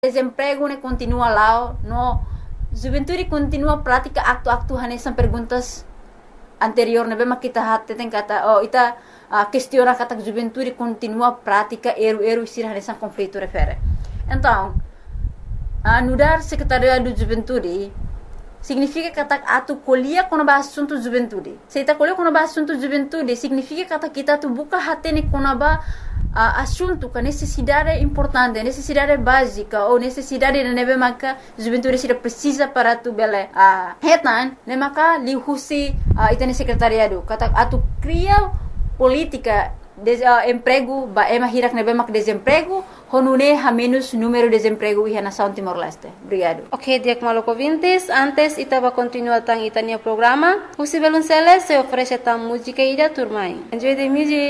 Desemprego ne continua lá, no juventude continua prática aktu hanesan perguntas anterior, ne bema kita hatte tem kata ita questiona kata juventude continua prática eru isir hanesan conflito refere. Então, anudar secretariado de juventude significa kata atu colhia quando ba assunto juventude. Se ita colhia quando ba assunto juventude significa kata kita tu buka hatte ne quando ba assunto que necessidade importante, necessidade básica ou necessidade de neve maka juventude se precisa para tu bele hetan ne maka li husi itane secretariado kata atu cria política de emprego ba ema hirak neve mak desemprego honune ha menos número de desemprego e nação Timor-Leste. Obrigado. Ok, Diak Maloko Vintes, antes itaba continua tang itania programa. Husi Belunceles se oferece tang música ida turmai. Enjoy the music.